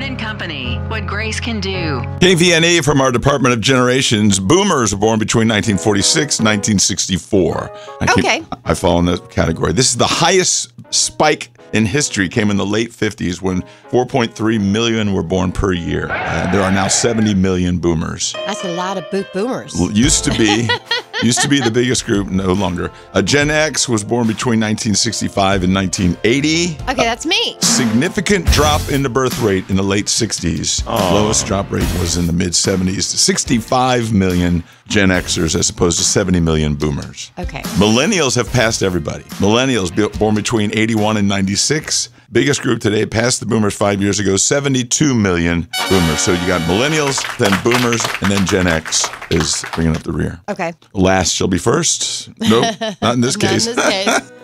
Byrne and Company, what Grace can do. KVNE from our Department of Generations. Boomers were born between 1946 and 1964. I fall in that category. This is the highest spike in history. Came in the late 50s when 4.3 million were born per year. There are now 70 million boomers. That's a lot of boomers. Used to be the biggest group, no longer. Gen X was born between 1965 and 1980. Okay, that's me. Significant drop in the birth rate in the late 60s. Lowest drop rate was in the mid 70s. 65 million Gen Xers as opposed to 70 million boomers. Okay. Millennials have passed everybody. Millennials born between 81 and 96. Biggest group today, passed the boomers 5 years ago, 72 million boomers. So you got millennials, then boomers, and then Gen X is bringing up the rear. Okay. Last shall be first. Nope, not in this case. Not in this case.